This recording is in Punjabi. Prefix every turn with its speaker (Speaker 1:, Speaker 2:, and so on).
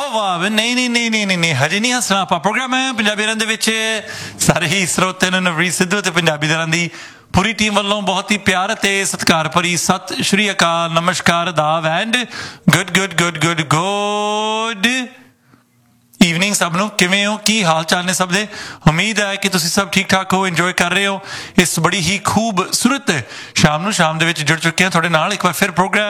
Speaker 1: ਵਾਹ ਨਹੀਂ ਨਹੀਂ ਨਹੀਂ ਨਹੀਂ ਨਹੀਂ ਹਜੇ ਨਹੀਂ ਹੱਸਣਾ ਆਪਾਂ ਪ੍ਰੋਗਰਾਮ ਹੈ ਪੰਜਾਬੀ ਰਨ ਦੇ ਵਿੱਚ ਸਾਰੇ ਹੀ ਸਰੋਤਿਆਂ ਨੂੰ ਨਵਰੀਤ ਸਿੱਧੂ ਅਤੇ ਪੰਜਾਬੀ ਰਨ ਦੀ ਪੂਰੀ ਟੀਮ ਵੱਲੋਂ ਬਹੁਤ ਹੀ ਪਿਆਰ ਅਤੇ ਸਤਿਕਾਰ ਭਰੀ ਸਤਿ ਸ਼੍ਰੀ ਅਕਾਲ ਨਮਸਕਾਰ ਆਦਾਬ ਐਂਡ ਗੁੱਡ ਈਵਨਿੰਗ ਸਭ ਨੂੰ ਕਿਵੇਂ ਹੋ ਕੀ ਹਾਲ ਚਾਲ ਨੇ ਸਭ ਦੇ ਉਮੀਦ ਹੈ ਕਿ ਤੁਸੀਂ ਸਭ ਠੀਕ ਠਾਕ ਹੋ ਇੰਜੋਏ ਕਰ ਰਹੇ ਹੋ ਇਸ ਬੜੀ ਹੀ ਖੂਬਸੂਰਤ ਸ਼ਾਮ ਦੇ ਵਿੱਚ ਜੁੜ ਚੁੱਕੇ ਹਾਂ ਤੁਹਾਡੇ ਨਾਲ ਇੱਕ ਵਾਰ ਫਿਰ ਪ੍ਰੋਗਰਾਮ